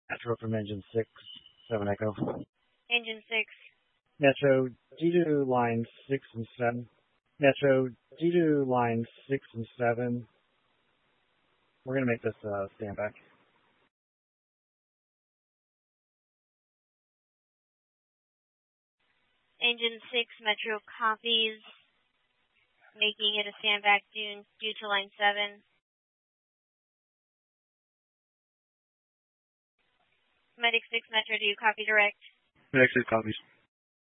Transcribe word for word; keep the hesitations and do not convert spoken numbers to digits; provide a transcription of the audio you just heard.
Metro from Engine six, seven Echo. Engine six. Metro, D two line six and seven. Metro, D two line six and seven. We're going to make this uh, stand back. Engine six, Metro copies, making it a stand back due, due to line seven. Medic six, Metro, do you copy direct? Medic six copies.